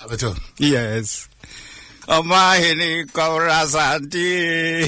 Yes. Omahini Kaurasanti.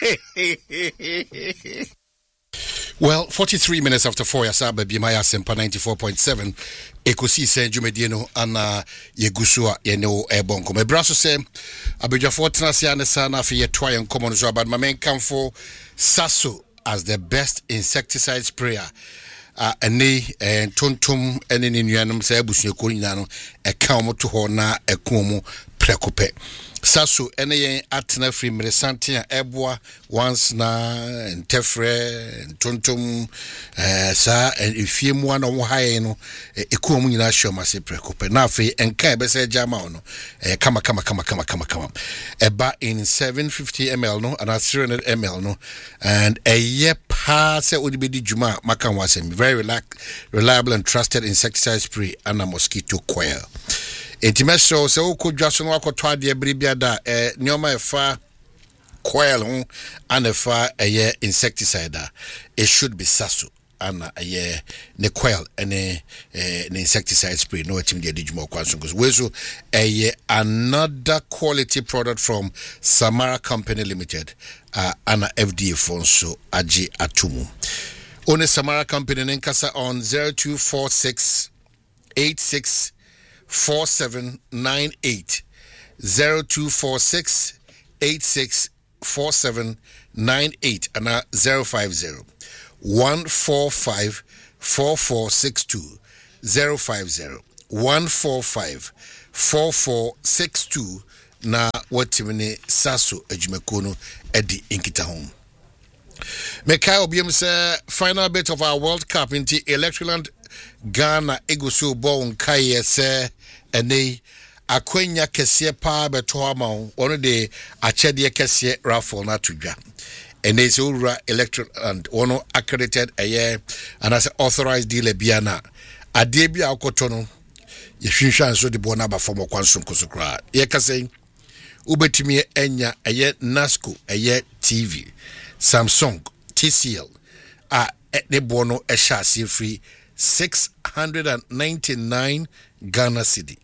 Well, 43 minutes after 4, Yasaba Bimaya Sempa 94.7. Ekosi se Jumedino ana Yegusua Yeno Ebonko. My brother say, Abuja Fortuna Siana Sana for your try and common job, but my main come for Sasso as the best insecticide sprayer. Ene tontum ene ni nuanum se abusu nyano e ka omo to ho na ekomo prekope Sasso ene yen atena free mresante a eboa once na entefre tontum sa efiemu ana wo haye no ekomu nyina hwoma se prekope na afi enka e be se jama ono kama eba in 750 ml no and 300 ml no and a ye pa se odibedi juma maka wasem very reliable and trusted insecticide spray and a mosquito coil. Intimeso se ukudwa so no akoto ade bribia da nyoma efa coil ho and efa insecticide it should be Sasso and ne coil ne insecticide spray no atim de adjuma kwanso because we so another quality product from Samara Company Limited and FDA fonso agi atumu one Samara Company nkasa on 0246 86 4798 0246 86 4798 and 050 145 4462 050 145 4462 na watimene Sasso Ejumekono edi inkita home. Mekai obiam say final bit of our World Cup into Electroland Ghana Egusu Bon Kaye se ene akwenya kese pa beto ama ono de achede kese raffle na tudwa ene se ura Electroland ono accredited and as authorized dealer biana ade bia akoto no ye hwehwan so de bona ba form kwanso kosokra ye kase ubetimi enya Nasco TV Samsung TCL ne bono shasi free 699 Ghana cedi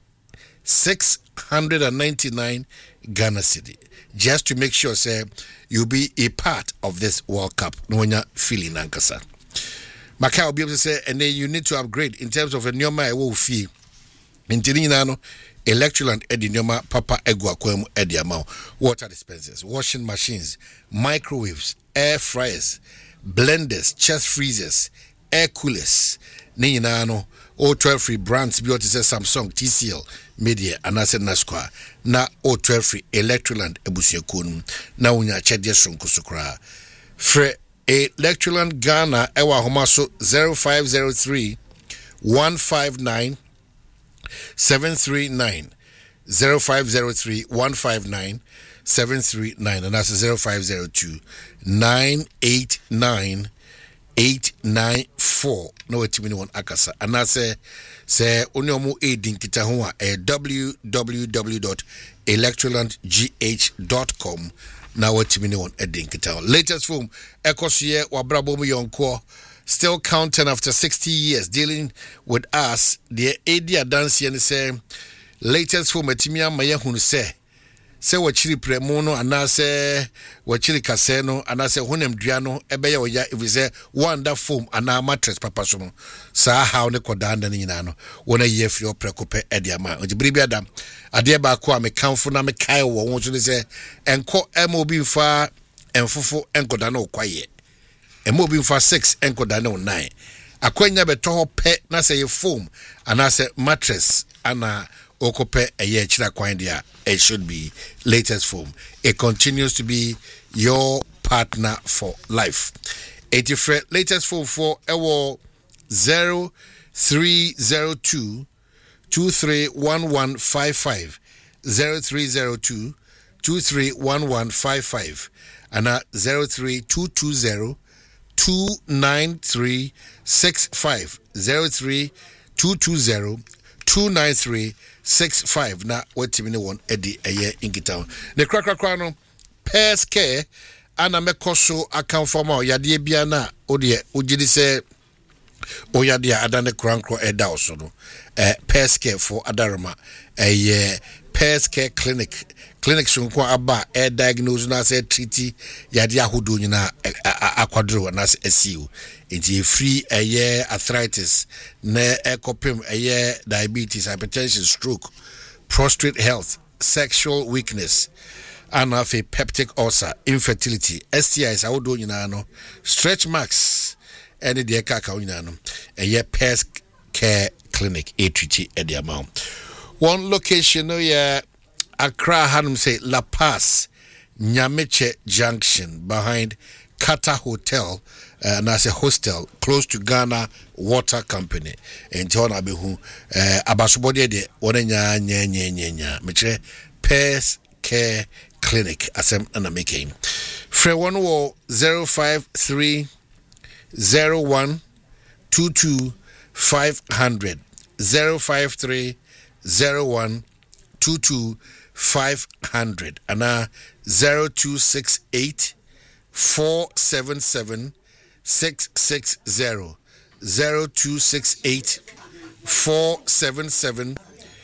699 Ghana cedi just to make sure say you be a part of this World Cup no nya feeling ankasa maka obi say and then you need to upgrade in terms of a nyoma e wo fie intini na no Electroland edi nyoma papa egu akwam edi amount water dispensers washing machines microwaves air fryers blenders chest freezers air coolers ni na no o 12 free brands bi oti say Samsung TCL Media anase Nasco na o 12 free Electroland ebusuakonu na unya chede sonkosokra fre Electroland Ghana ewa homa so 0503 159 739 0503 159 739 and that's 0502 989 894 no etimini won akasa and that's say onyomu edin kita ho a www.electrolandgh.com na etimini won edin kita latest film ekosye wabrabo mu yonko still counting after 60 years dealing with us the edia dance and say latest film etimia maye hunu se wachiri premo no anase wachiri kase no anase honem dua no ebeye oya if wonder foam ana mattress papa so no sa how ne kodanda ni nyina no wona ye free oprekope ediama ojibiri biada ade ba ko amekanfo na mekai wo won so ne se enko mobi mfa enfofo enkoda na okwaye mobi mfa 6 enkoda na 9 akwanya beto ho pe na se ye foam anase mattress ana okope eye chira kwan dia it should be latest form. It continues to be your partner for life. 83 latest form for ewo 0302 231155 0302 231155 and 03220 29365 03220 29365 na watimini won edi eye ingita ne krakrakra no pairs care ana mekoso account form yade bia na ode ogidi se Oya dia adane krankro eda oso no. Pairs Care for Adarama. Pairs Care Clinic so aba diagnose na say treat yade ahodo nyina akwadro na SEO. It's free arthritis na ekopem diabetes, hypertension, stroke, prostate health, sexual weakness, and have a peptic ulcer, infertility, STIs ahodo nyina no, stretch marks any de kaka nyina no. Pairs Care Clinic treat at the amount. One location Accra Hanum say La Paz Nyameche Junction behind Kata Hotel and as a hostel close to Ghana Water Company and Tona Behu Abasubode de Onenya nya meche Pairs Care Clinic asem na making Fre 053 01 22 500 053 01 22 500 and 0268 477 660 0268 477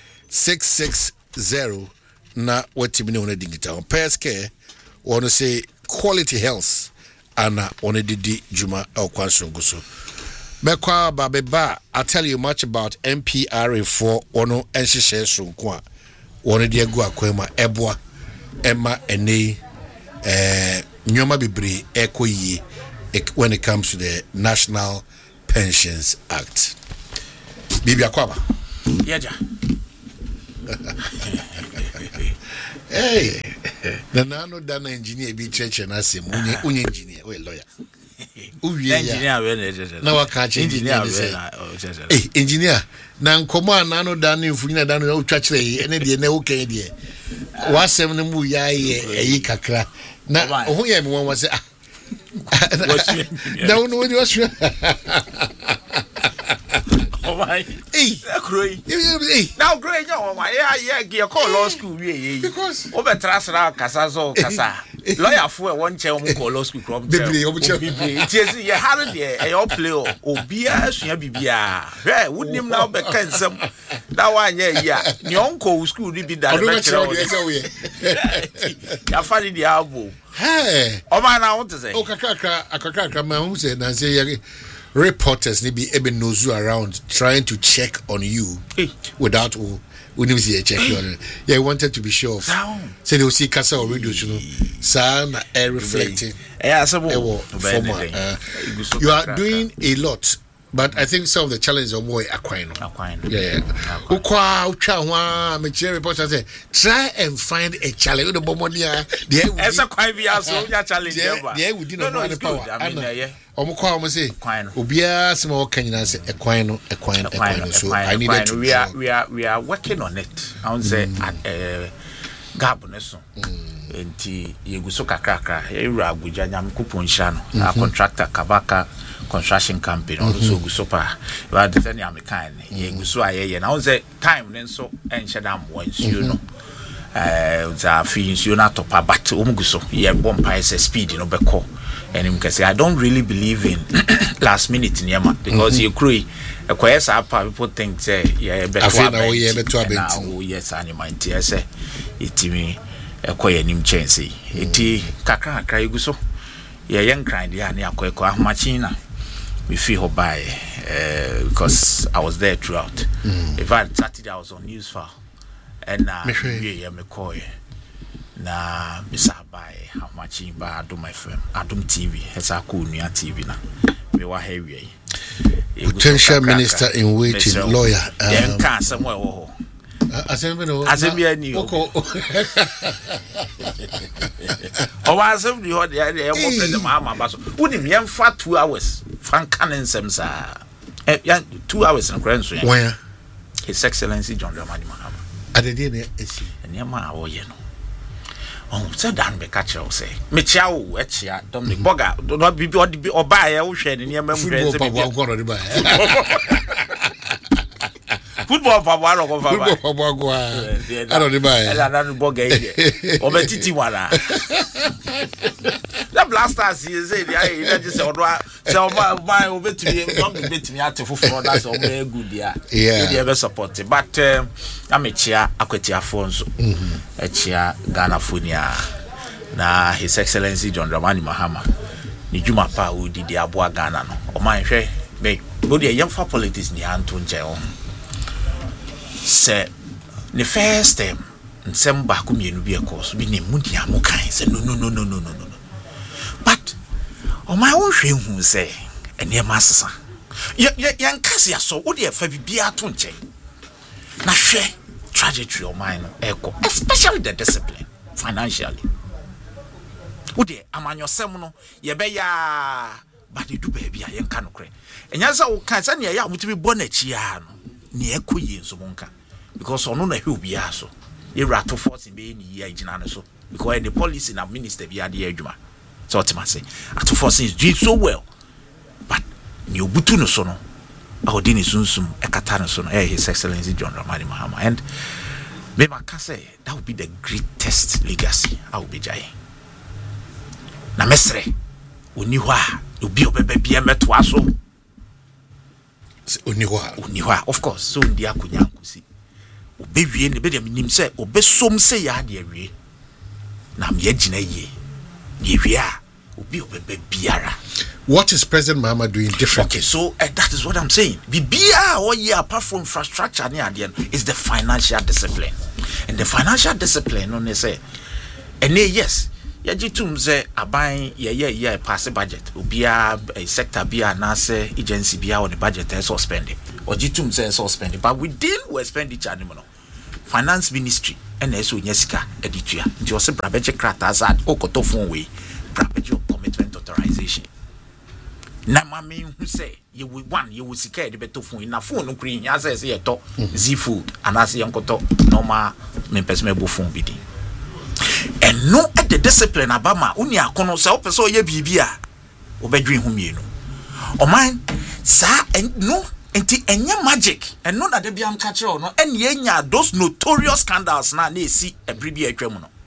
660 na what you know digital Pairs Care wanna say quality health and wanna didi juma el kwansongo so Mekwa Babeba, I tell you much about MPRA for ono enshishe sunkwa. One de gu akwema ebwa emma ene nyoma bibri ekoyi when it comes to the National Pensions Act. Bibi akwaba. Yaja. Hey. The nano dana engineer be church and asim unye engineer we lawyer. Engineer na wakache engineer engineer na nkoma nano dan mfunyina dan na utwachire ene de na wokan de wasem ne mu yayi kakra na oho ye me won wase na wono wodi wasu why growing now growing yeah call law school because over transfer kasa lawyer for one chair call law school from it yeah hard there e play obia sua bibia hey wouldn't now be cancel that one yeah nyonko school be that ya fari the abo hey o man na want to say o kakaka ma hu say na say reporters maybe even knows you around trying to check on you without when you see a check on yeah wanted to be sure of say they will see Casa or radio sound reflecting you are doing a lot but I think some of the challenges are more acquiring. Yeah. Reporter say try and find a challenge. The bomonia there. Quite be also challenge. Yeah, we didn't know the power. I mean, yeah. Omukwa say obia small Kenyan say equino. So I needed to we are working on it. I would say Gaboneso. Enti yeguso kakaka ewura Abuja nyam kuponhia no a contractor Kabaka construction company also gusopa we are the American yeguso ayeye na say time nso enhye dam wansuo no za fi nsuo na topa but omguso ye bompa speed no beko and him can say I don't really believe in last minute niema because you create a kwesa people think say yeah better now yes animal say itimi ekoye nim chance eti kakra iguso ye yen kran dia na akọ ahmachina we feel her by because I was there throughout. In fact Saturday I was on news file and me koye na misa by ahmachin ba Adom FM Adom TV esa ko nua TV na me wa hewie potential minister in waiting lawyer yen kan somewhere wo Asembia ni oko o wa asembia ho de e mo friend mama ba so woni me mfa 2 hours fan kanensem sa 2 hours na kran so ya where His Excellency John Dramani Mahama adede na esi ene ma wo ye no on said dan be catch you say me chia wo chia Dominic Boga do bibi oba ye wo hwe ne ne ma mu friend se bibi football papa ro ko papa football go I don't buy ela na Boga ide o be titi wala that blasters is it I just say so my over to me bit me out for that's all very good yeah ever support but I'm a chair Akwetia Afonso a chair Ghana Funia na His Excellency John Dramani Mahama ni Juma pa wo di aboa Ghana no o man hwe me go dey yam for politics ni anto nje o se the first time nsem ba ko mienu bi ekos bi ne mudi amokan se no but o man wo hwe hu se ene masesa yan kasi aso wo dey fa bibia to nche na hwe trajectory o man no eko especially the discipline financially wo dey amanyosem no ye be ya but you do baby a yen ka no kre enya sa wo kan sa ne ya mutimi bo na chi ya no ne ekoyi nso monka because ono na hwe obi aso ye rato force be ni ya igina no so because the policy na minister bi ade adwuma so otimase ato force is doing so well but ni obutu no so no awodi sunsum ekata no so no His Excellency John Dramani Mahama and me maka say that would be the greatest legacy I will be jai na mesre oni ho a obi obebe bia meto aso oni ho of course so ndi akonya nkosi obewie ne be dem nim se obesom se ya de awie na me agina ye ye a obi obebe biara. What is President Mahama doing differently? Okay, so that is what I'm saying. Bibia or ye apart from infrastructure near the end is the financial discipline. And the financial discipline on say and yes yajitum say aban ye pass budget obia a sector bia na say agency bia on the budget is suspended or jitum say suspended but within we expenditure no finance ministry and so nyesika editua nti o se brabeje krata azad okoto phone we brabeje commitment authorization na mami hu say you will sika de beto phone na phone no kuri nya say ye to z food anase yenkoto normal me person me phone bi din and no at the discipline abama uni akono se o pese o ye bibia obedwen hu mienu o man sa no enti enye magic and no na de biam ka kire no ene enya those notorious scandals na esi ebribi atwam no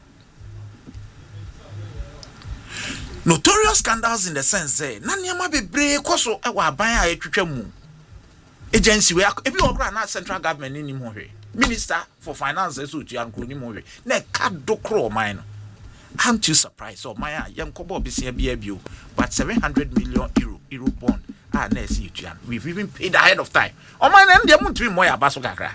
notorious scandals in the sense say na niam bebre koso e wa aban a etwetwa mu agency we ebi okra na central government ni mu hwe Minister for Finance so to yankro mo we na ka dokro man no I'm too surprised so my yankobo bisia bia bio but 700 million euro bond na see to yan we've even paid ahead of time o man na dem ntwi mo ya baso kakra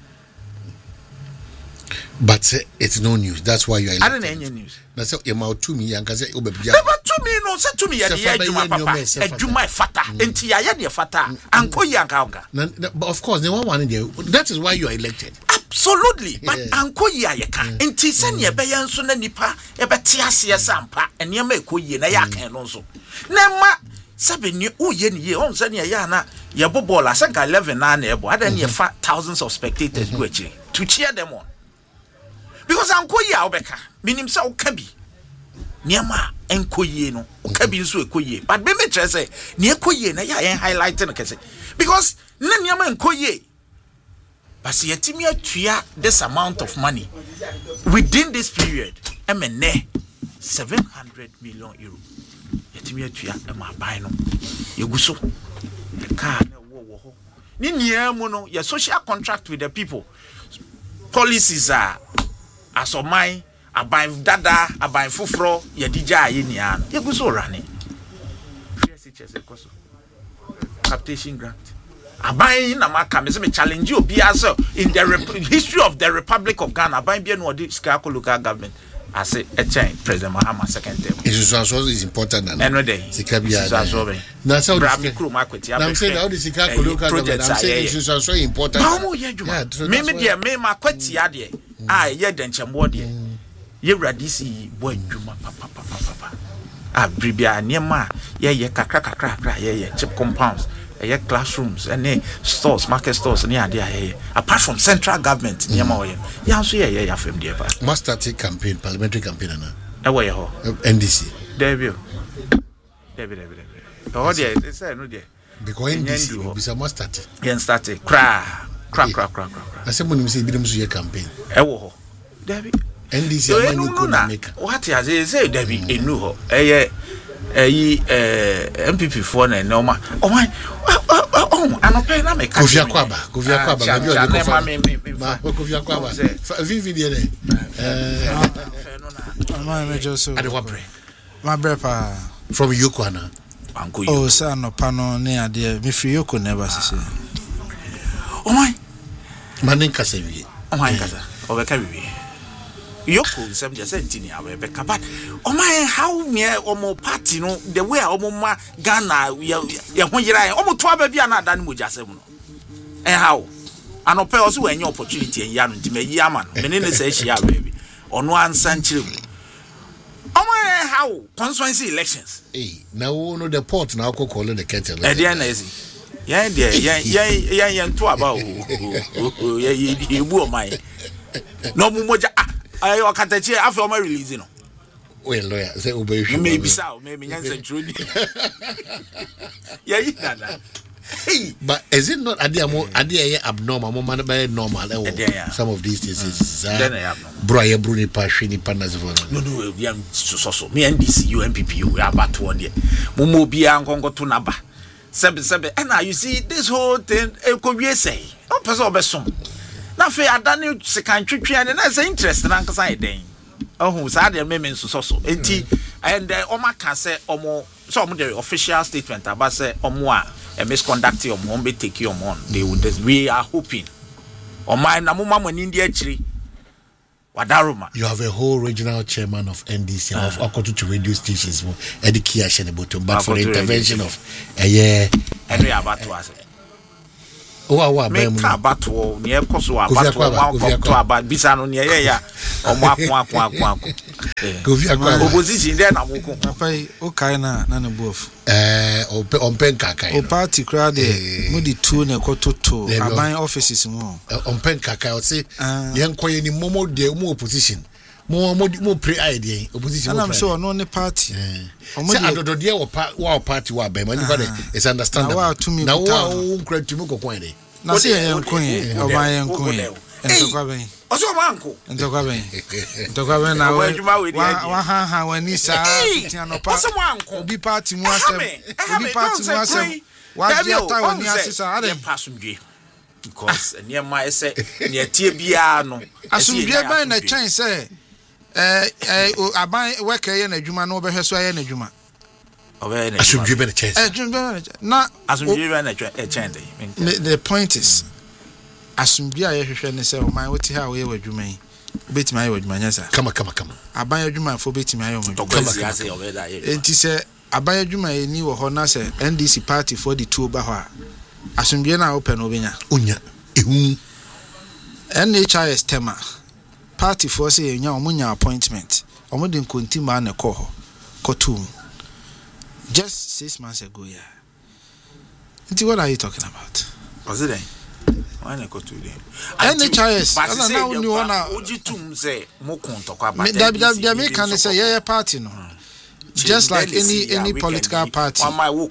but it's no news that's why you are I don't any news na say you ma to me yanka say obebia never to me no say to me ya de adwuma papa adwuma fata enti ya de fata anko yanka but of course the one there that is why you are elected absolutely but anko ya ka enti se ne be yan so na nipa e be te ase sampa ene ma ekoyie na ya kan no so na ma sabe ni uye ni ye on se ne ya na ye bobola se ka 11 na na ebo ada ne fa thousands of spectators go actually to cheer them on because ankoyie a obeka minim se okabi niama enkoyie no okabi nso ekoyie but be me try say ne ekoyie na ya highlight no kese because na niama enkoyie but yetimi atua this amount of money within this period emene 700 million euro yetimi atua e ma ban no yeguso ka na wo ho ni niamu no your social contract with the people policies are as of mine aban dada aban foforo yedija ye nia no yeguso rane FCHS ekoso captation grant aban na maka me say me challenge obi as in the history of the Republic of Ghana aban bia no odi Skako local government as a change President Mahama second term is important than Sikabia na so Brami Kru Makweti I'm saying how the Sikako local government I'm saying is also important me dia me Makweti ade ye denchembo de ye radisi bo adwuma papa bribia niema ye kakra ye chip compounds classrooms and stores market stores ni ade apart from central government niema o ye so ye afem de ba must start a campaign parliamentary campaign na e wo ye ho NDC David oh there say no there because NDC be some must start yen start cra I say money say bidem so ye campaign e wo ho David NDC amani ko na make what has say David enu ho MPP for na no ma anope na make Kofi Akwaba na bi o de Kofi Vivi de my major so Adewabre my brepa from Yokwana oh say no pano ne ade me free Yoko never say manin kasewi kasa obeka bibi Yoko some just sentini abeka but how near omo party no the way omo ma Ghana ye ho yira omo to aba bia na dan mojasem no how anope also when your opportunity and ya no ntime yi ama no me ne say hia baby ono ansa nchire mu how constituency elections now no the port now call the kettle na easy yeah to about you bu o mai no mu moja ayo katachi afi o ma release no well lawyer say obey you maybe sao maybe nyansa trudi yeah dada but is it not ade abnormal mo man by normal some of these things is bro ya bruni pa hwini pa nazvo no we am so me NDC UNPP we about one there mo bia nkonkoto naba sebe and you see this whole thing ekowie say no person obesom na fe adane sekan twetwe na say interest na nkasa eden ohun sa de me so enti and oma ka say omo so omo the official statement about say omo a misconduct omo be take you on they would we are hoping omo na mo mani ndi akiri wadaroma you have a whole regional chairman of NDC of Akoto to radio stations Edikia Sheneboto but for the intervention of Henry Abatu as me ka batwo ne ekoso abatwo aba bisa no ne ya omo akwa Kofi Akwaba opposition there na moko papai o kai na ne bof ompen kakai o party crowd mo di tu ne kototo aban offices mo ompen kakai o say yenkoye ni momo de mo opposition mo pre idea opposition mo I'm so no ne party omo de adodode wa party wa ba mani ba is understandable na wa nkra tumi kokon de na say yenkon o ba yenkon entokwa ben oso manko entokwa ben na wa ha wani sa tianopa oso manko obi party mu asem wa dia ta wani asesa ade pasumdwe because niema ese ne tie bia no asumdwe ban na twen say aban weka ye na adwuma no obehwe so ye na adwuma asumdwe ban na chance na asumdwe ban na chance the point is asumdwe a ye hwehwe ne say o man woti ha we wadwuma yi betima ye wadwuma nya sa kama aban adwuma fo betima ye o kama enti say aban adwuma ye ni wo ho na say NDC party for the two ba ho a asumdwe na open obenya onya ehu NHIS tema party for say enya omunya appointment omudin kontima na ko ho kotum just 6 months ago what are you talking about? Was it why na ko today NHIS now new one ojitum say mokon tokwa ba da me can say yeah party no just like any political party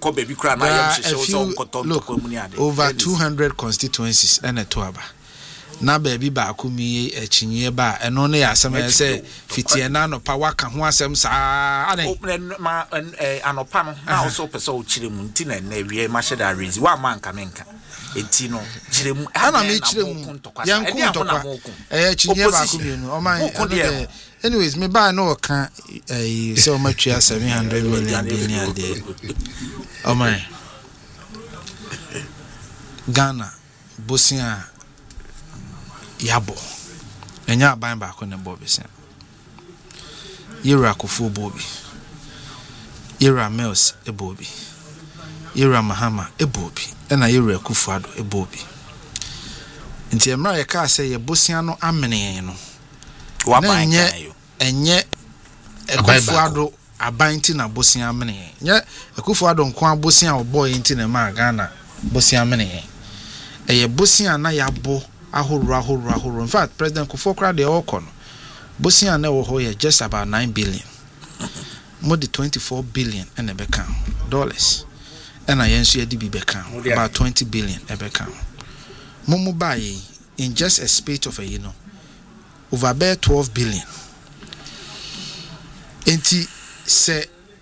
look, over 200 constituencies and a toaba na baby ba akumi echinye ba eno ne asem say fitie na no power ka ho asem saa ade ma anopa no na also pese o chire mu nti na wie ma sheda raise wa man ka menka enti no chire mu ana me chire mu yanku ntokwa echinye ba akumi no o man anyways me ba no ka say o matwa 700 million billion there o man Ghana Bosia yabo enya aban ba ko ne bobisa yera kofu bobi yera Mills ebobi yera Mahama ebobi ena yera Kufuado ebobi nti emra ye ka say ye Bosia no amene no wa ban kan yo enye Kufuado aban ti na Bosia amene nye Kufuado nko Bosia oboy nti na ma Ghana Bosia amene eye Bosia na yabo ahoro in fact President Kufuor de okono Bosia na wo ho just about 9 billion more than 24 billion and ebeka dollars and I yensu yedi bi beka about 20 billion ebeka mumu baye in just a space of a over about 12 billion enti se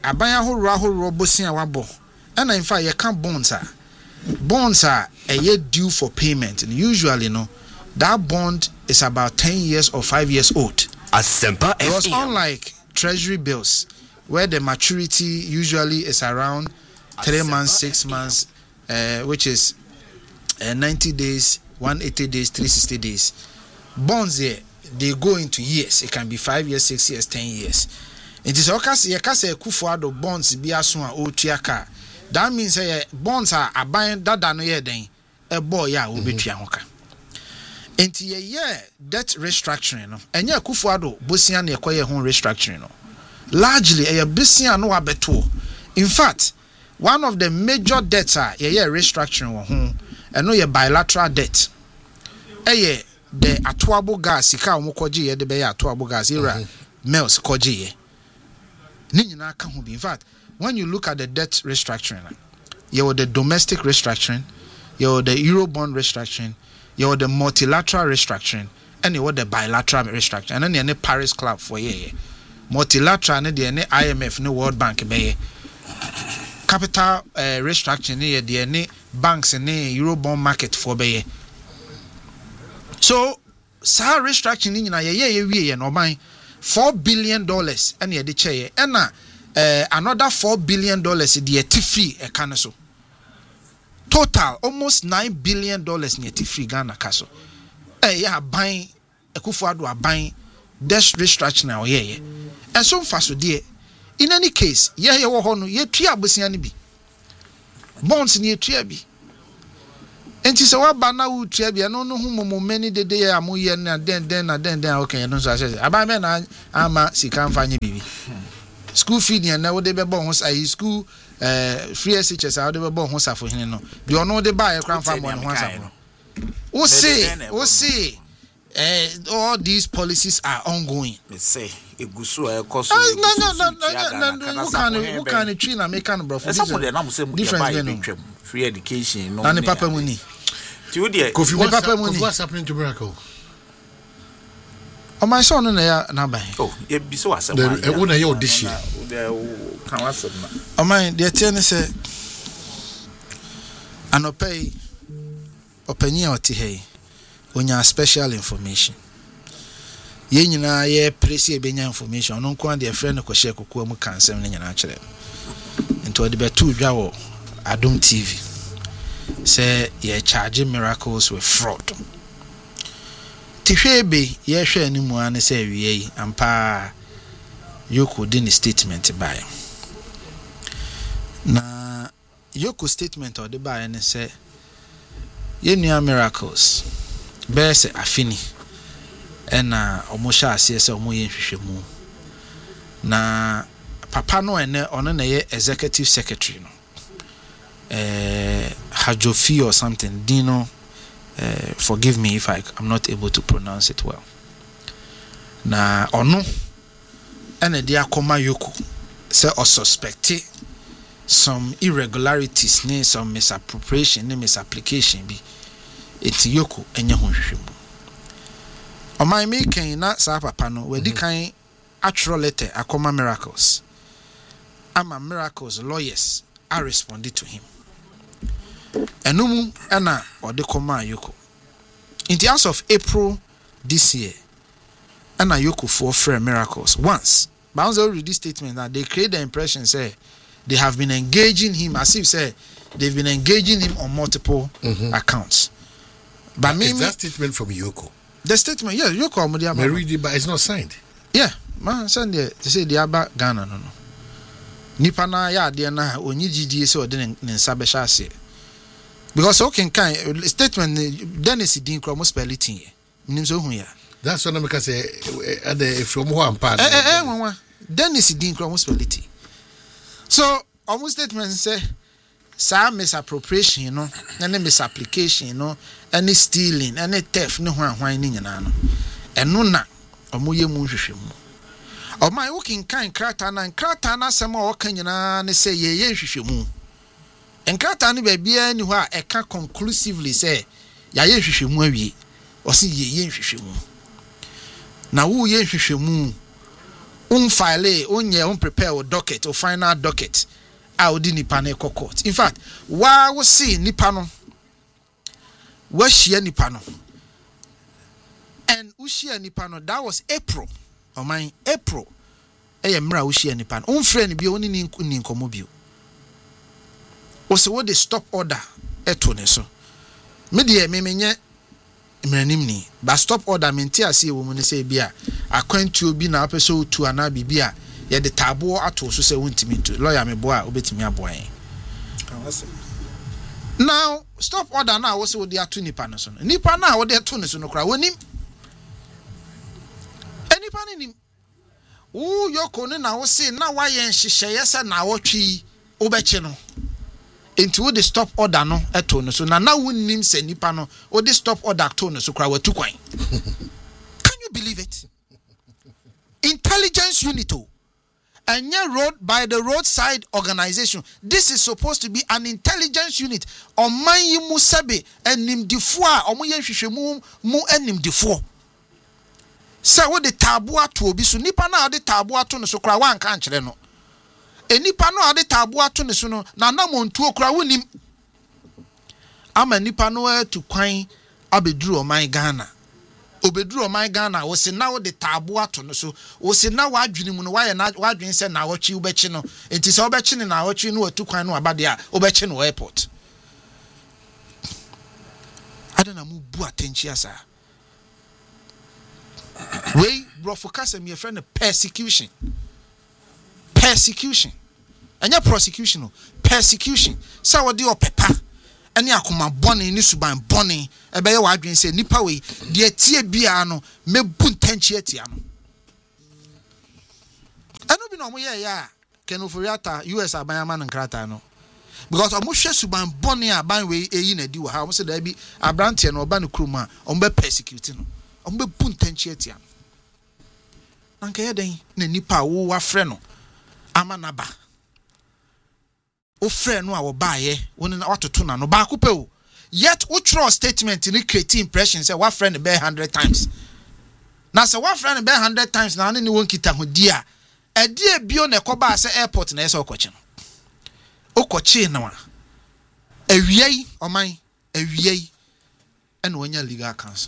abanya horo bosia wabo and in fact you can't bonds are a year due for payment, and usually that bond is about 10 years or 5 years old. It was unlike treasury bills where the maturity usually is around 3 months, 6 months, which is 90 days, 180 days, 360 days. Bonds there, they go into years. It can be 5 years, 6 years, 10 years. It is okay. Kufuado bonds be asuma otiaka. That means bonds are buying that no ye den. A boy ya will be trianka. Into a year debt restructuring. And ya Kufuado Busian acquire home restructuring. Largely a Busian no abeto. In fact, one of the major debts are a year restructuring home and no ye bilateral debt. A the atuabo gas, Sika Mokoji, the Bay atuabo gas era Mills Koji. In fact, when you look at the debt restructuring, you have the domestic restructuring, you have the Eurobond restructuring, you have the multilateral restructuring, and you have the bilateral restructuring. And then you have the Paris Club for ye. Multilateral, and then the IMF, the World Bank, capital restructuring, the banks and the Eurobond market for ye. So, sa restructuring in a year and buying $4 billion and ye the chair and another $4 billion the free a canaso. Total almost $9 billion near free Ghana castle. Yeah, buying a Kufuado are buying debt restructuring now, yeah. And so fast with dear. In any case, yeah, you were ye tria busiani be bonds near triabi. And she said, what banner would triabi? I don't know whom many the day I'm yen and then okay. And so I said, about men, I'm a si can't find you, baby. School feeding and now they be born was a school free SHS out of born was for him. You know they buy a crown farm one once. Oh say all these policies are ongoing. They say it goes so a cost. No. Who can a tree and make an bro? Different free education. And the papa money. What's happening to Miracle? Oh, my son and I now buy. Oh, it be so as a woman. Your dish. Oh, my dear Tiana said, and pay opinion or tea when you have special information. Yen and I press a benya information. No one dear friend of Kosheko Kumu cancer in your natural. And to the better draw Adum TV. Say, ye charging Miracles with fraud. Tihwebe ye hwe animu an say wie ampa Yoko din statement by na Yoko statement or the by and say ye nua Miracles be say afini ena omosha ase say omo ye hwehwemu na papa no ene ono na ye executive secretary no Hajofi or something Dino. Forgive me if I'm not able to pronounce it well. Na ono ene dia koma Yoko say or suspect some irregularities ne some misappropriation ne misapplication bi eti Yoko enye ho hwehwemu. O my making na sa papa no we di kan actual letter akoma Miracles. Ama Miracles lawyers are responded to him. Enumu ena ode koma Yoko. In the house of April this year, ena Yoko for friend Miracles once. But once they read this statement that they create the impression say they have been engaging him as if say they've been engaging him on multiple accounts. But is that statement from Yoko? The statement, yeah, Yoko Amudia. I read it, but it's not signed. Yeah, man, send there. They say the Aba Ghana no. Nipa na ya de na onyi GDA say ode ne nsa be sha ase. Because okay kan statement Dennis din kro mo spell it here. Minim so hu ya. That's what I say from who am part. Dennis din kro mo spell it. So almost statement say sa misappropriation no, any misapplication no, any stealing, any theft no hwan ni nyina no. Eno na omoye mu hwehwemu. O my working kan krata na sema o kan nyina ne say ye hwehwemu. Enkrata ni bia ni ho a eka conclusively say ya ye hwehwemu awie o se ye hwehwemu na wo ye hwehwemu file prepare o docket or final docket a odi nipa na court. In fact, wa wo see nipa no wa hia nipa no and ushia nipa no that was April or my April mra ushia nipa no friend bi oni ni nkomo bi o se wo de stop order eto ne so me de me menye mranim ni ba stop order menti ase wo mu ne se bia akwantuo bi na apeso tu ana bibia ye de tabo ato so se wontimi to lawyer me boa obetimi aboan now stop order na wo se wo de ato nipa no so nipa na wo de to ne so no kra wonim enipa ne nim wo yoko ne na wo se na wa ye nhyehyeye se na wo twi obechi no enti wo de stop order no eto no so na wonnim se nipa no wo de stop order to no so kra watu kwan. Can you believe it? Intelligence unit and road by the roadside organization. This is supposed to be an intelligence unit on man yimu sebe enim difo a omo ye hwehwemu mu enim difo. Say wo de tabu ato obi so nipa na de tabu ato no so kra wan kan kire no. Enipa no ade tabu ato ne so no na namontuo kra wonim ama nipa no to kwan abeduru oman Ghana obeduru oman Ghana wo se na wo de tabu ato no so wo se na wadwene mu no wa ye na wadwene se na wochi ubechi no enti se obechi ne na wochi no watu kwan no abade a obechi no airport adana mu bu attention asa we bro focus me friend persecution anya prosecution no persecution sa wo de opepa ene akoma bone ni suban bone ebe ye wadwen se nipa we de tie bia no mebu ntanchi atia no eno bi no mo ye ya kenoforiata US abanyama no nkrata no because omo hwe suban bone aban we eyi na di wo ha omo se da bi abrante no oba no kruma omo be persecute no omo be bu ntanchi atia no anka ye den na nipa wo wa frɛ no amanaba o friend no a wo baaye woni na watoto na no ba kupe o yet wo throw statement ni create impression say wa friend be 100 times na say wa friend be 100 times na ni won kita ho dia e dia bio na ekoba say airport na yesa okoche no okoche na wa awiei oman awiei ene wonya legal counsel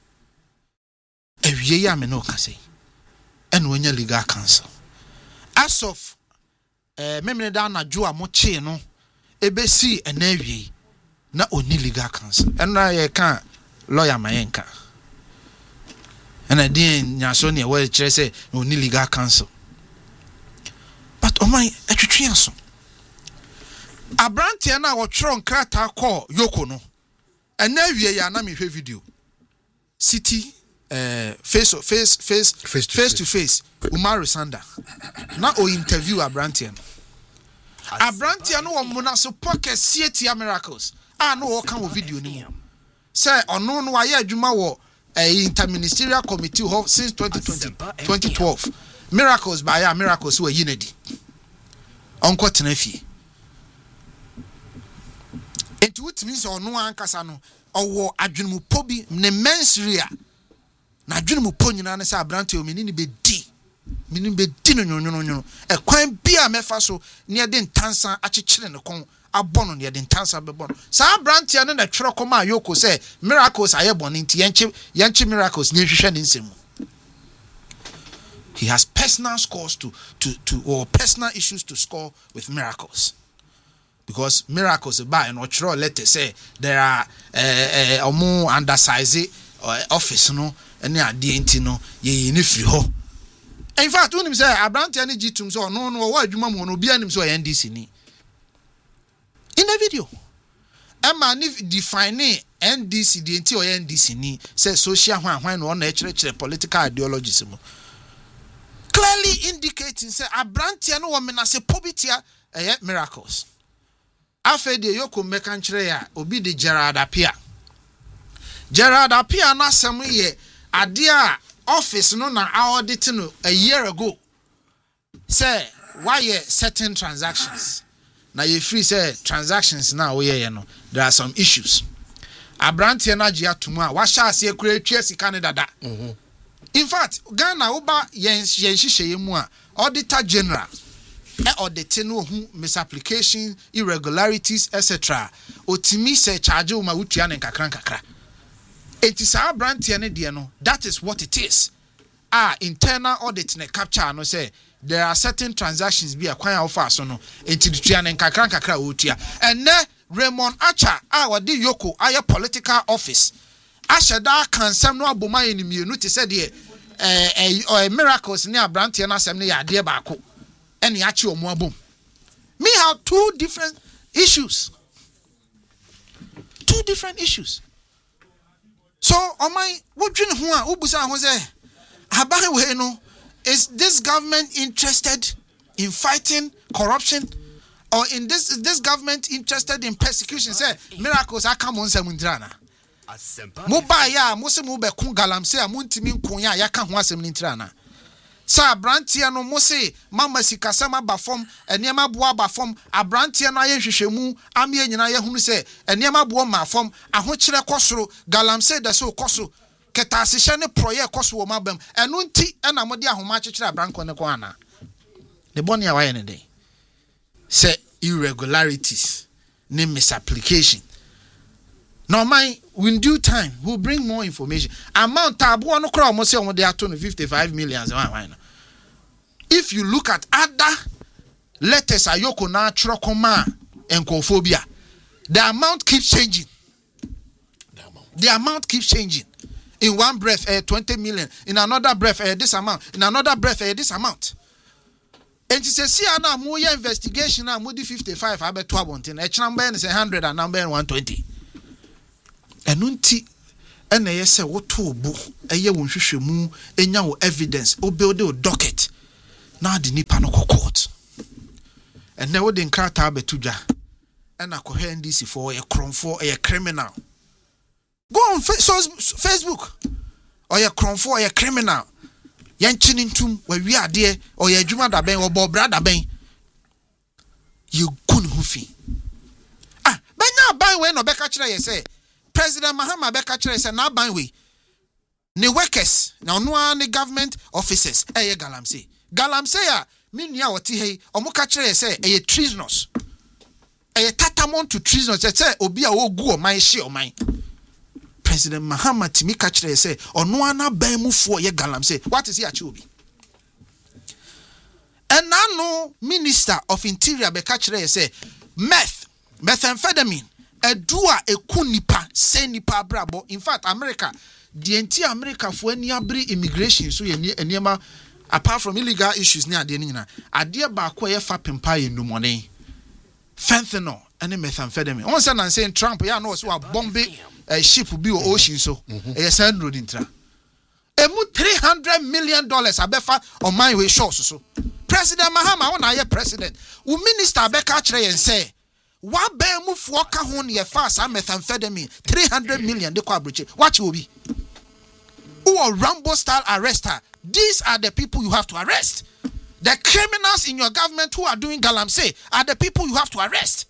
awiei ame no ka say ene wonya legal counsel as of memene da na jo a mo che no ebesi enawie na oni legal counsel ena ye kan lawyer mayenka ena din nyaso ne we kire se oni legal counsel but omai atwetwe aso abrante na wo tworo nkrata call yoko no enawie ya na me hwe video city face to face Umaru Sanda na o interview abrante no wo muna so pocket Cietia Miracles no wo kan wo video ni mu say ono no wa ye adwuma wo interministerial committee since 2012 Miracles by ya Miracles we yinadi onko tenafie enti wutimi so ono ankasa no owo adwenemu pobi ne mensiria na adwenemu ponyina ne say abrante o menini be di minim be di no nyono e kwan bia mefa so ne de ntansa akyekyere ne kon abono ne de ntansa be bono sa brantia ne na twere koma yoko say Miracles aye boni nti yenche Miracles ne hwehwe ne nsemu. He has personal scores to or personal issues to score with Miracles, because Miracles by and twere letter say there are omo undersize office no ene ade enti no ye ni free ho. In fact, when him say abrante ani gitum so no wa adwuma mu no bia nim so NDC ni. In the video, Emma ni define NDC the enti o NDC ni say social hwan no na ekire political ideologies mu. Clearly indicating say abrante no wo menase pobitia Miracles. Afa de yoko meka nkire ya obi de Gerald Apia na sam ye ade a office no na audit no a year ago say why certain transactions na you free say transactions na we ye no there are some issues abrante na gia tumu a wa sha ase kura twa sika ne dada In fact, Ghana uba yen hihye a Auditor General audit no hu misapplication, irregularities, etc. Otimi se charge uma utua ne kakra. It is our brand no. That is what it is. Internal audit ne capture no say there are certain transactions be akwan offer so no. Enti utua ne kakra utia. And ne Raymond Acha wadi yoko aye political office. Ashada kansam no aboma enimienu te say de miracles ne abrantie na asem ne yade baako. And yachi omuabum. Me have two different issues. So, on my wudwin ho a ubusa ho say aban we no, is this government interested in fighting corruption, or in this government interested in persecution? Say miracles are come on semundrana. Mobile ya mo se mo be kun galamsey amuntimi nkon ya ka ho asem nintrana. Sa abrantie no mo se mama sikasama ba fom enema boa ba fom abrantie no aye hwehwemu ame nyina ye hunu se enema boa ma fom ahokyere kosoro galamsey da se koso ketasehye ne proye koso wo mabam eno nti na mo de ahoma akyekyere abranko ne ko ana the boni ya waye ne dey say irregularities ne misapplication. Now, in due time, we'll bring more information. Amount tabu no crowd must say on they are 55 million. If you look at other letters, ayoko na trokoma and cophobia, the amount keeps changing. The amount keeps changing. In one breath, 20 million. In another breath, this amount. In another breath, this amount. And she says, see, now more investigation. Now, more 55. I bet 12. Each number is 100 and number 120. Enunti ene yese woto bu eye wo hwehwemu enya wo evidence o build o docket na de nipa no court ene wo de nkrata abetudwa ena ko NDC for a kronfo a criminal. Go on Facebook or a kronfo or a criminal yan chinintum we ade or ya adwuma da ben or bo brada ben you kun hufi benya ban we no beka kire ye say President Mahama beka kire say na ban we ne workers na no ne government officers galamsey ya minua woti hei omuka kire say treasonous tatamount to treasonous say obi a ogu o man hye o man. President Mahama timi ka kire say ono ana ban mufo ye galamsey. What is he achi obi? And now Minister of Interior beka kire say methamphetamine edua ekunipa se nipa brabo. In fact, America, the entire America for any abri immigration so eniema apart from illegal issues near the nina adia ba kwa ye fa pempa ye numone fentanyl and methamphetamine. On say and saying Trump ya no so a bomb ship bi o ocean so e send road intra emu $300 million abefa on my way shows so President Mahama won aye president wo minister beka kire yen say wa ba mu fo ka ho ne fa sa methamphetamine $300 million de kwa abroche watch obi who Rambo style arrester. These are the people you have to arrest. The criminals in your government who are doing galamsey are the people you have to arrest.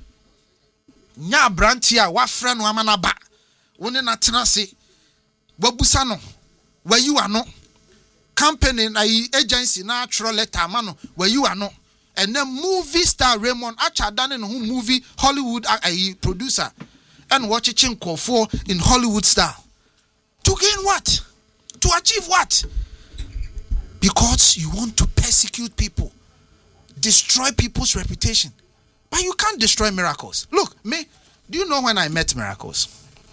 Nya brantia wa friend wa manaba woni na tenase wabusa no where you are no company na agency na actual letter mano where you are no. And then movie star Raymond Acha done in who movie Hollywood producer and watching for in Hollywood style. To gain what? To achieve what? Because you want to persecute people, destroy people's reputation. But you can't destroy miracles. Look, me, do you know when I met Miracles?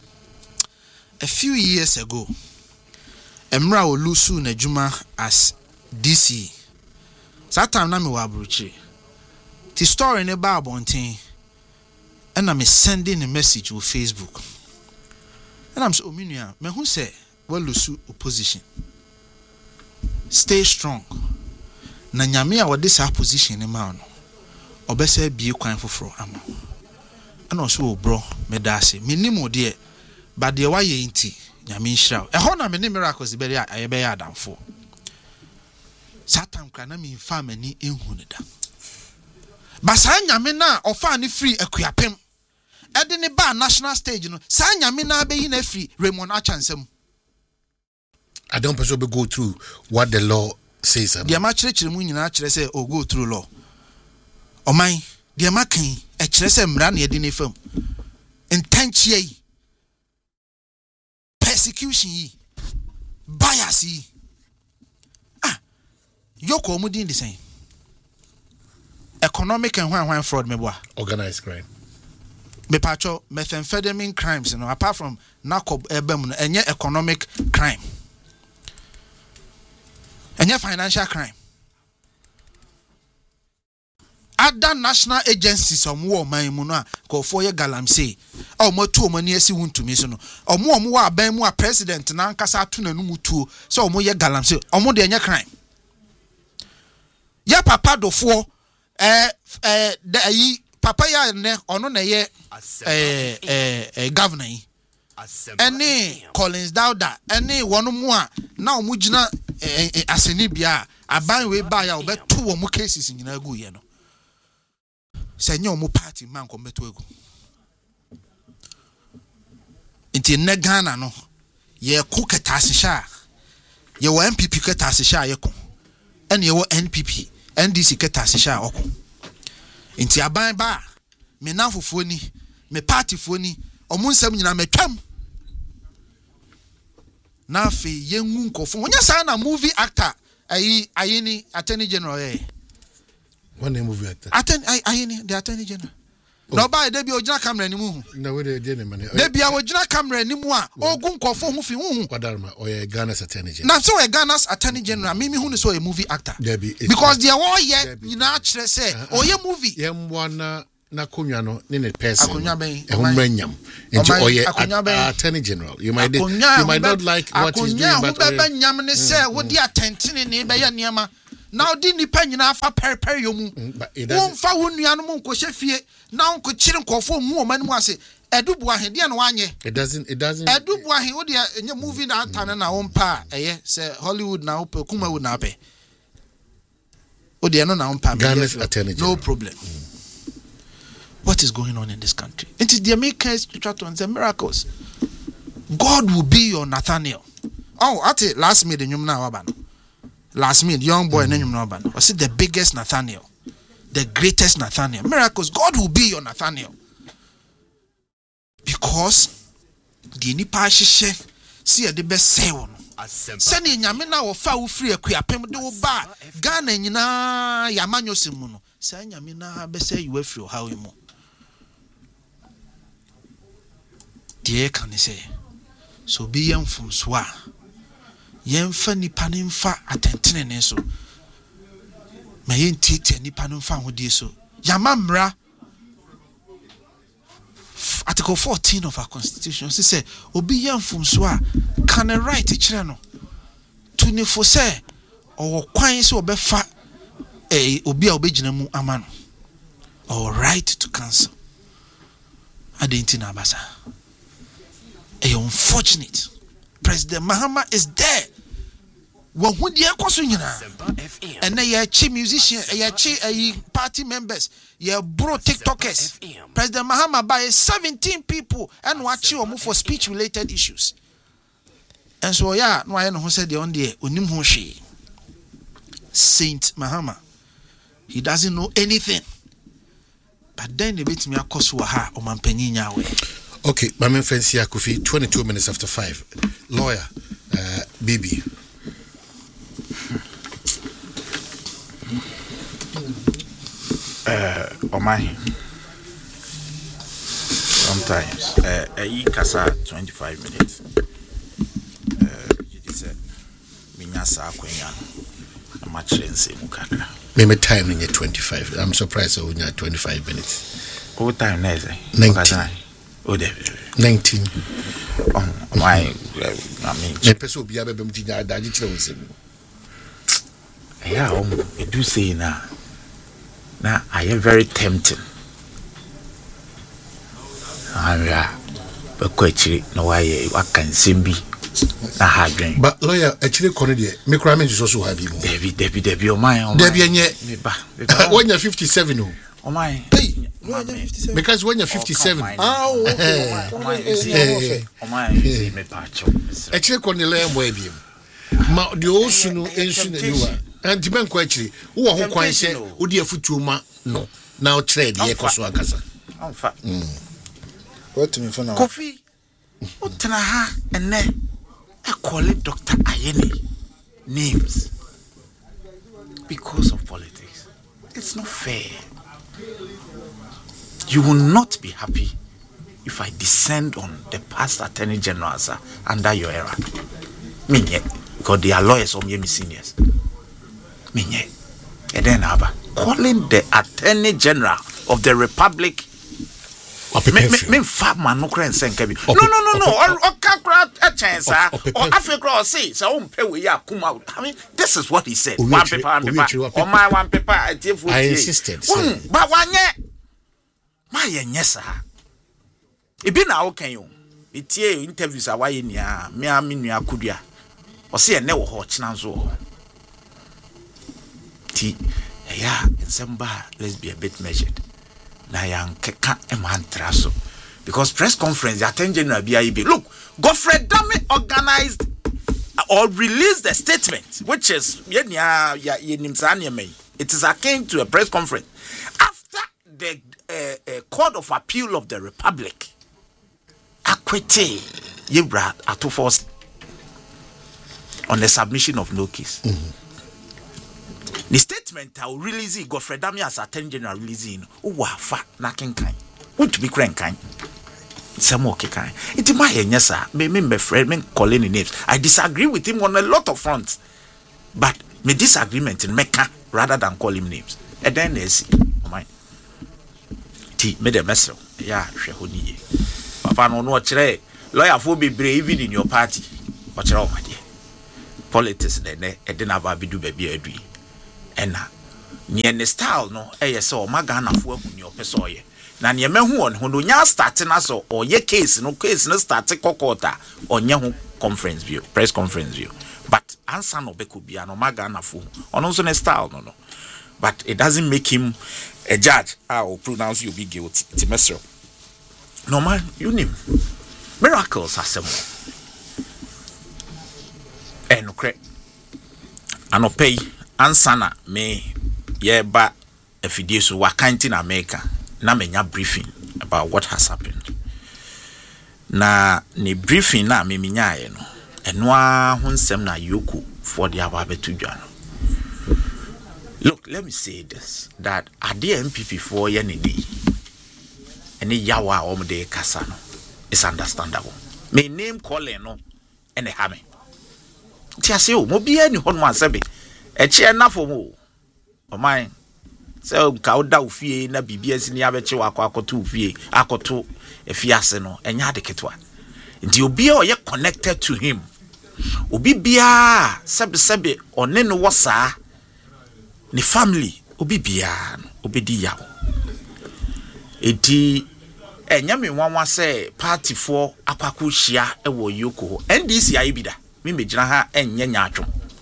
A few years ago, Emra Olusu Nejuma as DC. That time na me wa abrochi. The story in about bontin, and I'm sending a message with Facebook. And I'm so ominia, me who say well Lusu opposition. Stay strong. Na nyame a wode sa position e ma no. Obese bie kwan foforo ama. And also bro, me dase. Me nimo de but de wa ye nti nyame nhira. E ho na me ne Miracles be ya ayebe ya adamfo. Satan kra na me fa mani ehunu da. Basa nyame na ofa ne free akuapem. Ede ne ba national stage no. Sa nyame na be yi na free Raymond Acha nsam. I don't possibly go through what the law says. The match mu nyina kire say o go through law. Oman, the makin e kire say mra na yedi ne fam. Intention yi. Persecution yi. Bias yi. Yoko mu din the same. Economic and one fraud meboa. Organized crime. Me pacho methamphetamine crimes, you know, apart from narco ebem and economic crime. And financial crime. Other national agencies or more my muna go for your galamsey. Or more 2 money as you want to miss no. Or more ben more president and ankasa tuna numutu. So more your galamsey. Or more than your crime. Ya papa do for papa ya ne ono na ye governor yi. Any Collins Dowda, any one more now mujina aseni bia aban we ba ya obeto wo mu cases nyina agu ye no. Se nya omu party man ko meto agu. Nti ne Ghana no ye ku ketase sha. Ye wo MPP ketase sha ye ko. Ene ye wo NPP, NDC ketase sha oko. Nti aban ba me nanfofuo ni, me party fuo ni, omu nsam nyina metwam. Na fe yengu nkofo. Wonya sa na movie actor ayini attorney general One name movie actor. Ayini the attorney general. No ba dey bi ojina camera ni mu. Na we dey dey man. Dey bi ojina camera ni mu a ogu nkofo hu fi hu. Kwadarma or Ghana's attorney general. Na so Ghana's attorney general me hu ni so a movie actor. Because they all ye nyina kire say oye movie. Yem wana na konwa no ne person. Akonya ben. Ehumanyam. Enti oye attorney general. You might not like what he's doing but ehumanyam ne say wo di atentene ne be ya niam. Now di nipa nyina fa perper yomu. Won fa wonua no mo nkɔhye fie na onko kyire nkɔfo mu o manu ase edubu ahede na wanye. It doesn't edubu ahe wo dia enye movie na atane na won pa eye say Hollywood na ope kuma wo na be. O dia no na won pa no problem. What is going on in this country? It is the Americans try to answer miracles. God will be your Nathaniel. Oh, at it last minute you na wabano. Last minute, young boy, I said the biggest Nathaniel, the greatest Nathaniel. Miracles, God will be your Nathaniel. Because the nipa shishe see the best say one. Send in Yamina or foul free a queer pem do ba Ghana yina Yamanyo Simuno. Send Yamina be say you were free how you mo. Dear can he say, so be young from Swa. Yemfa nipa ne mfa atentene ne so ma yentite nipa no mfa hodie so yamamra article 14 of our constitution say obi yemfum so a can right kire no to ne fo say o kwan se obefa obi a obegina mu ama no or right to cancel adenti na basa unfortunate President Mahama is there. When the ekoso nyina. And they are musicians, they are party members, they are bro TikTokers. President Mahama by 17 people and watch you move for speech related issues. And so yeah, no I know who said the on the onim ho hwe. Saint Mahama. He doesn't know anything. But then the bit me akoso ha o mampanyi nyawe. Okay, Mamen Fancy Akufi, 22 minutes after 5. Lawyer, Bibi. Omai. Sometimes, kasa 25 minutes. You said, Minyasa Quenya, a match in Simukaka. Maybe time in 25. I'm surprised I only had 25 minutes. What time is it? 19. 19. I mean, the person will be able to yeah, I do say now I am very tempting. But quite no way, what can Simbi? But lawyer, actually, Cornelia, me crime is also happy. Debbie, oh my, Debbie, when you're 57, oh my, hey. Because when you're 57, actually, Cornelia, ma the osu no ensu na niwa anti ben kwa chiri wo ho kwan se wo de afutuo ma no na o kire de ekoso akasa amfa what me for now Kofi utna ha ene I call it Dr. Ayeni names because of politics. It's not fair. You will not be happy if I descend on the past attorney generals under your era. Minye, because they are lawyers or me seniors. Minye, and then calling the attorney general of the republic. Me farmer no cry and kebi. No. Or kakra a chance or Africa say so pay we ya come out. I mean, this is what he said. One paper. Or my one paper I insisted. But one ye. My yes, sir. It be now can you? It's ye interviews are why in ya, me nua kudia. Or see a never hot now. Yeah, in some bar, let's be a bit measured. Na yang keka emantraso because press conference the attorney general BIB look Godfrey Dame organized or released a statement which is it is akin to a press conference after the Court of Appeal of the Republic acquitted Yebra Atufos on the submission of no case. The statement I will release Godfrey Dame as Attorney General releasing fa na kenkan. Would be crankan. Some more kenkan. It my yes sir. Me friend me calling the names. I disagree with him on a lot of fronts. But me disagreement in Mecca rather than call him names. And then there's my T me the message. Yeah, shehoni. Papa no chere lawyer for be brave even in your party. Watch out my dear. Politics then e dey never be do baby adui. Ena near the style no so magana fo ahuni opeso ye na ne mahu on ho no nya start na so or ye case no start kokota onye ho conference view press conference view but answer no be ko bia no magana fo ono so ne style no but it doesn't make him a judge or pronounce you be guilty timesro no man you name miracles asem enokre anopei ansana me yeba afidie so wakanti na America na menya briefing about what has happened na ne briefing na me minyae no eno a ho nsem na yoku for the ababetudwa no. Look, let me say this that ade MPP for ye ne di ene yawa omde kasa no is understandable. Me name calling no ene ha me tiase o mo bia ni hono asebe eche na fo mo o man se ka oda ofie na bibia si ni abeche akoto ofie akoto efiase no enya de ketwa nti obi o ye connected to him obi bia sebe one no wosa ni family obi bia obedi yawo edi enya me nwanwa se party for akwako hia e wo yoko NDC ayi bida me mejira ha enya nyaatwo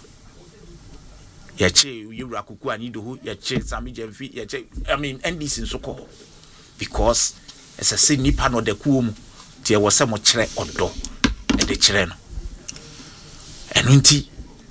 yache yura kuku anido yache sami jemfi yache I mean NDC nso ko because as a say nipa no de kuom tie wo se mo kire odo e de kire no eno nti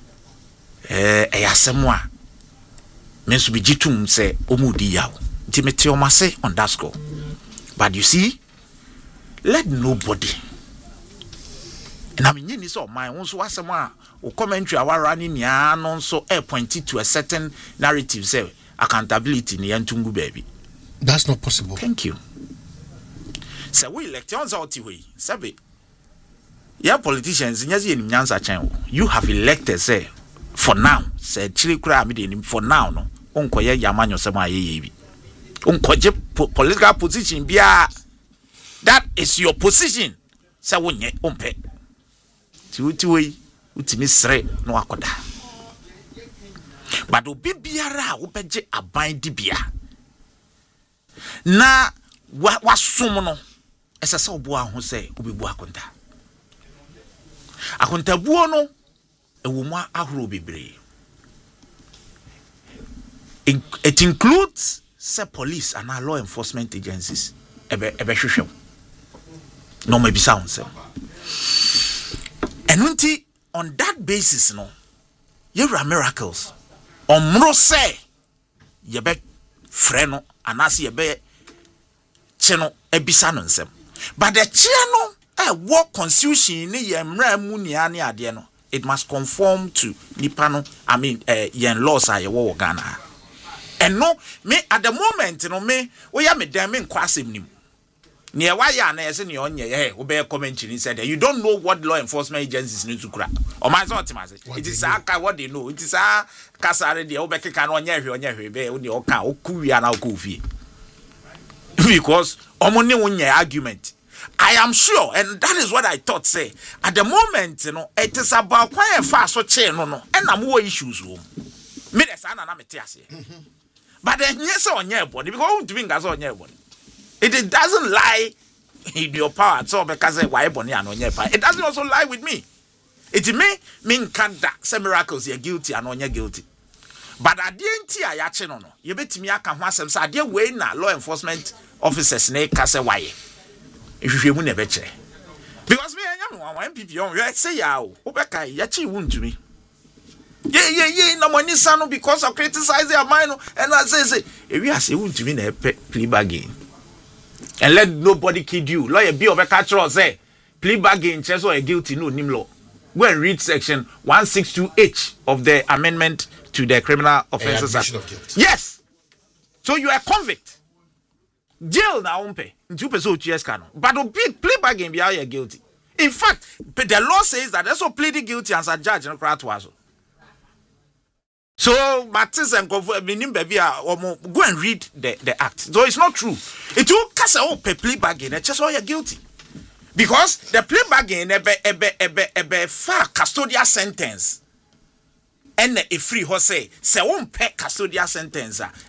yasem a menso bi gitum se omudi yawo nti mete o mase on that score. But you see, let nobody and I mean you so my own so asema o commentary our running ya no so pointed to a certain narrative say accountability ni yantungu baby. That's not possible. Thank you. So we elections out way sabe ya politicians nyazi enim nyansa chen you have elected say for now say chiri kura me dey for now no onkoye yamanyo sema ayeye bi onkoje political position bia that is your position say wonye ompe ti we utimi sre no akoda but obi biara wo beje aban di bia na wasum no esese obo aho say obebu akonta buo no ewomu ahoro bebre it includes say police and our law enforcement agencies ebe hwehwem no maybe sound say enunti on that basis no yɛwura miracles ɔmmoro sɛ yɛbɛ frɛ no anase yɛbɛ kye no ebisa no nsɛm but the kye no war constitution ne yɛmmra mu nia ne adeɛ no it must conform to nipa no I mean yɛn laws a yɛwɔ wɔ Ghana and no me at the moment no me we ya me dem me nkɔ asɛm nim ne ɛwa ya na yɛse ne ɔnyɛ yɛ wo bɛ comment ni said you don't know what law enforcement agencies need to kura o man so otimase it is aka what they know it is a kasare de wo bɛ keka no ɔnyɛ hwe bɛ wo de ɔka okuwia na okofie because omo ne wo nyɛ argument I am sure and that is what I thought say at the moment you know it is about why far so chain no and am wo issues wo me the sana na me te ase but then yes on your body because we doing as on your body it doesn't lie in your power so because why body and on your power it doesn't also lie with me it me can that some miracles you're guilty and on your guilty but at the end I actually no you betimi aka ho asem say ade we na law enforcement officers na ka say why if you never check because me anyam one MPP on you say ya o obeka ya chi wuntumi yeah no money sano because of criticizing their mind and I say if you are say wuntumi na plea bargain and let nobody kid you lawyer be obeka tro say plea bargain chess or guilty no nim law go and read section 162H of the amendment to the Criminal Offences Act. Yes, so you are convict jail na umpe nti upe so 2 years kano but big plea bargain be are guilty in fact the law says that also pleading guilty as a judge no crowd was so Martins and minim baby go and read the act so it's not true it will cast a plea bargain and just all you're guilty because the plea bargain ebe far custodial sentence and a free ho say won pay custodial sentence